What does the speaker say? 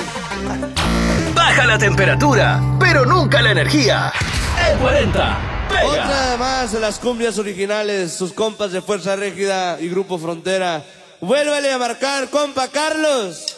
Baja la temperatura, pero nunca la energía. E40. Pega. Otra más de las cumbias originales, sus compas de Fuerza Régida y Grupo Frontera. Vuélvele a marcar, compa Carlos.